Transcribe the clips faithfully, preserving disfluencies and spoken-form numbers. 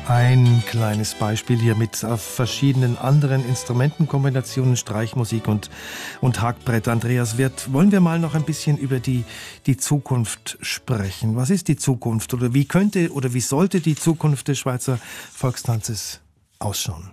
Ein kleines Beispiel hier mit auf verschiedenen anderen Instrumentenkombinationen, Streichmusik und, und Hackbrett. Andreas Wirth, wollen wir mal noch ein bisschen über die, die Zukunft sprechen? Was ist die Zukunft oder wie könnte oder wie sollte die Zukunft des Schweizer Volkstanzes ausschauen?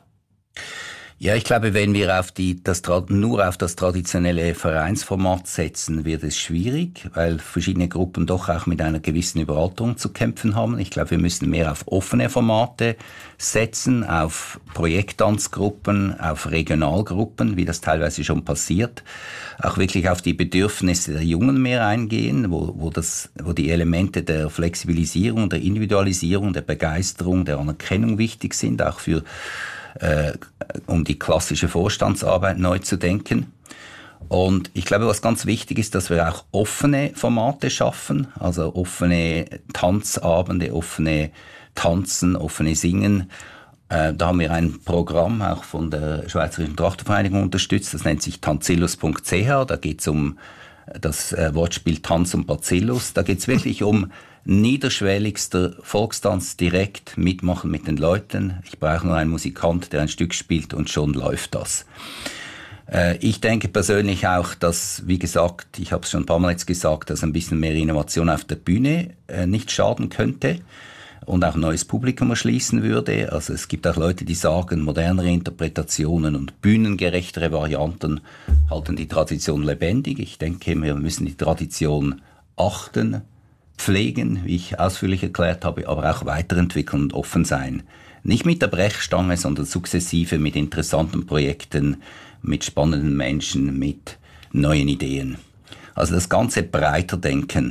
Ja, ich glaube, wenn wir auf die, das, nur auf das traditionelle Vereinsformat setzen, wird es schwierig, weil verschiedene Gruppen doch auch mit einer gewissen Überalterung zu kämpfen haben. Ich glaube, wir müssen mehr auf offene Formate setzen, auf Projekttanzgruppen, auf Regionalgruppen, wie das teilweise schon passiert. Auch wirklich auf die Bedürfnisse der Jungen mehr eingehen, wo, wo, das, wo die Elemente der Flexibilisierung, der Individualisierung, der Begeisterung, der Anerkennung wichtig sind, auch für Äh, um die klassische Vorstandsarbeit neu zu denken. Und ich glaube, was ganz wichtig ist, dass wir auch offene Formate schaffen, also offene Tanzabende, offene Tanzen, offene Singen. Äh, da haben wir ein Programm auch von der Schweizerischen Trachtervereinigung unterstützt, das nennt sich tanzillus punkt c h, da geht es um das äh, Wortspiel Tanz und Bacillus. Da geht es wirklich um niederschwelligster Volkstanz, direkt mitmachen mit den Leuten. Ich brauche nur einen Musikant, der ein Stück spielt und schon läuft das. Äh, ich denke persönlich auch, dass, wie gesagt, ich habe es schon ein paar Mal jetzt gesagt, dass ein bisschen mehr Innovation auf der Bühne äh, nicht schaden könnte und auch ein neues Publikum erschließen würde. Also es gibt auch Leute, die sagen, modernere Interpretationen und bühnengerechtere Varianten halten die Tradition lebendig. Ich denke, wir müssen die Tradition achten, pflegen, wie ich ausführlich erklärt habe, aber auch weiterentwickeln und offen sein. Nicht mit der Brechstange, sondern sukzessive mit interessanten Projekten, mit spannenden Menschen, mit neuen Ideen. Also das Ganze breiter denken.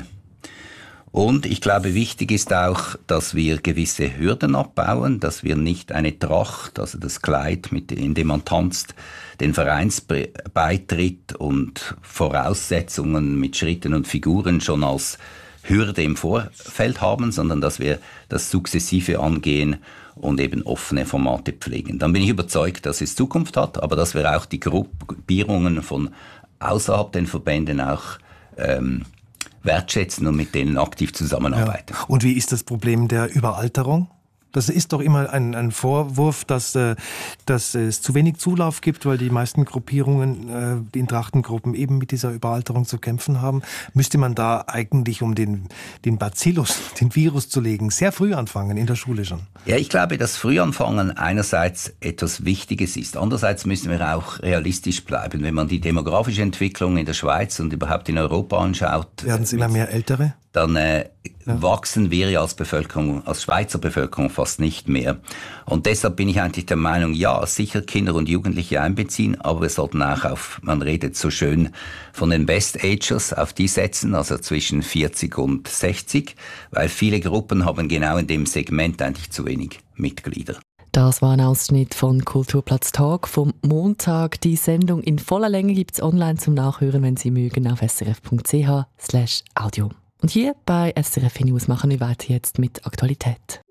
Und ich glaube, wichtig ist auch, dass wir gewisse Hürden abbauen, dass wir nicht eine Tracht, also das Kleid, mit, in dem man tanzt, den Vereinsbeitritt und Voraussetzungen mit Schritten und Figuren schon als Hürde im Vorfeld haben, sondern dass wir das sukzessive angehen und eben offene Formate pflegen. Dann bin ich überzeugt, dass es Zukunft hat, aber dass wir auch die Gruppierungen von außerhalb den Verbänden auch ähm, wertschätzen und mit denen aktiv zusammenarbeiten. Ja. Und wie ist das Problem der Überalterung? Das ist doch immer ein, ein Vorwurf, dass, äh, dass es zu wenig Zulauf gibt, weil die meisten Gruppierungen, äh, die in Trachtengruppen eben mit dieser Überalterung zu kämpfen haben. Müsste man da eigentlich, um den, den Bacillus, den Virus zu legen, sehr früh anfangen, in der Schule schon? Ja, ich glaube, dass Frühanfangen einerseits etwas Wichtiges ist. Andererseits müssen wir auch realistisch bleiben. Wenn man die demografische Entwicklung in der Schweiz und überhaupt in Europa anschaut, werden es immer mehr Ältere? Dann äh, ja. wachsen wir ja als Bevölkerung, als Schweizer Bevölkerung fast nicht mehr. Und deshalb bin ich eigentlich der Meinung, ja, sicher Kinder und Jugendliche einbeziehen, aber wir sollten auch auf, man redet so schön von den Best-Agers, auf die setzen, also zwischen vierzig und sechzig, weil viele Gruppen haben genau in dem Segment eigentlich zu wenig Mitglieder. Das war ein Ausschnitt von Kulturplatz Talk vom Montag. Die Sendung in voller Länge gibt es online zum Nachhören, wenn Sie mögen, auf srf punkt c h slash audio. Und hier bei S R F News machen wir weiter jetzt mit Aktualität.